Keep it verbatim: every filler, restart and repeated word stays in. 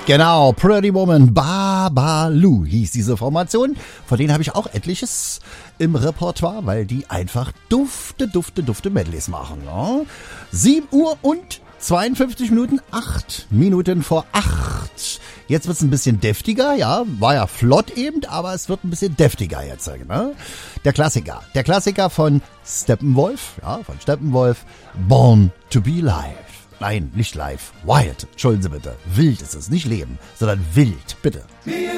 Genau, Pretty Woman, Babalu hieß diese Formation. Von denen habe ich auch etliches im Repertoire, weil die einfach dufte, dufte, dufte Medleys machen. Ja? sieben Uhr und zweiundfünfzig Minuten, acht Minuten vor acht. Jetzt wird's ein bisschen deftiger, ja, war ja flott eben, aber es wird ein bisschen deftiger jetzt. Ne? Der Klassiker, der Klassiker von Steppenwolf, ja, von Steppenwolf, Born to be Live. Nein, nicht live, wild, entschuldigen Sie bitte, wild ist es, nicht Leben, sondern wild, bitte.